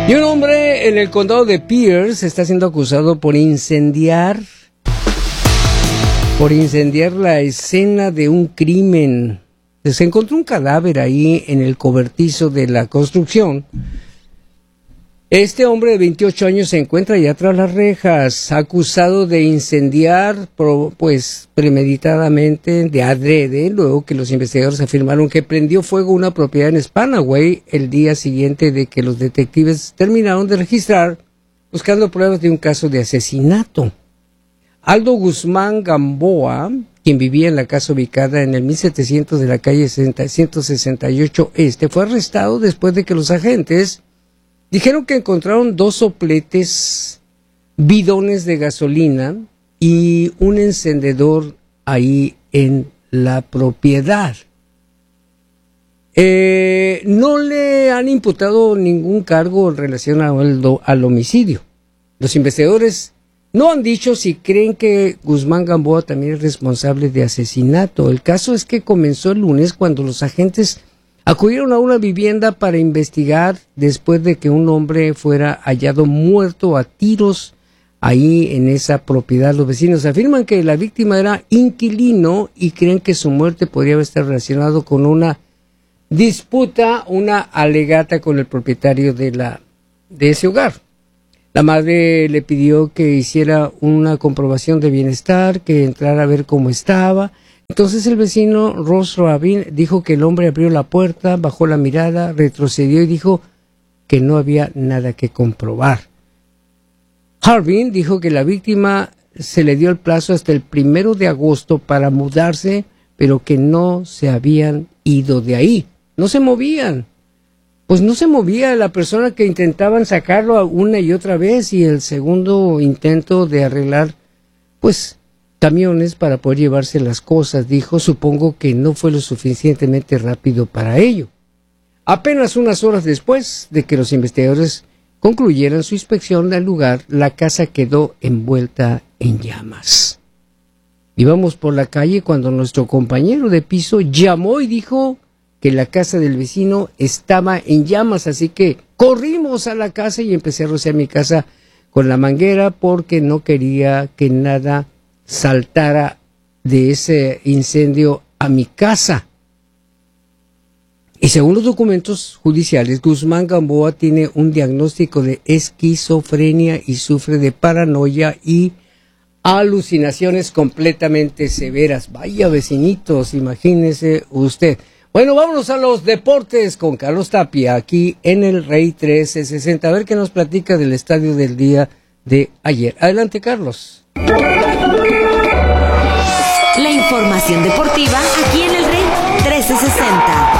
Y un hombre en el condado de Pierce está siendo acusado por incendiar la escena de un crimen. Se encontró un cadáver ahí en el cobertizo de la construcción. Este hombre de 28 años se encuentra ya tras las rejas, acusado de incendiar, pues premeditadamente, de adrede, luego que los investigadores afirmaron que prendió fuego una propiedad en Spanaway el día siguiente de que los detectives terminaron de registrar, buscando pruebas de un caso de asesinato. Aldo Guzmán Gamboa, quien vivía en la casa ubicada en el 1700 de la calle 168 Este, fue arrestado después de que los agentes dijeron que encontraron 2 sopletes, bidones de gasolina y un encendedor ahí en la propiedad. No le han imputado ningún cargo en relación al homicidio. Los investigadores no han dicho si creen que Guzmán Gamboa también es responsable de asesinato. El caso es que comenzó el lunes cuando los agentes acudieron a una vivienda para investigar después de que un hombre fuera hallado muerto a tiros ahí en esa propiedad. Los vecinos afirman que la víctima era inquilino y creen que su muerte podría estar relacionado con una disputa, una alegata con el propietario de ese hogar. La madre le pidió que hiciera una comprobación de bienestar, que entrara a ver cómo estaba. Entonces el vecino Ross Rabin dijo que el hombre abrió la puerta, bajó la mirada, retrocedió y dijo que no había nada que comprobar. Harbin dijo que la víctima se le dio el plazo hasta el 1 de agosto para mudarse, pero que no se habían ido de ahí. No se movían. Pues no se movía la persona que intentaban sacarlo una y otra vez, y el segundo intento de arreglar, pues, camiones para poder llevarse las cosas, dijo, supongo que no fue lo suficientemente rápido para ello. Apenas unas horas después de que los investigadores concluyeran su inspección del lugar, la casa quedó envuelta en llamas. Íbamos por la calle cuando nuestro compañero de piso llamó y dijo que la casa del vecino estaba en llamas, así que corrimos a la casa y empecé a rociar mi casa con la manguera porque no quería que nada saltara de ese incendio a mi casa. Y según los documentos judiciales, Guzmán Gamboa tiene un diagnóstico de esquizofrenia y sufre de paranoia y alucinaciones completamente severas. Vaya vecinitos, imagínese usted. Bueno, vámonos a los deportes con Carlos Tapia, aquí en el Rey 1360. A ver qué nos platica del estadio del día de ayer. Adelante, Carlos. La información deportiva aquí en el Rey 1360.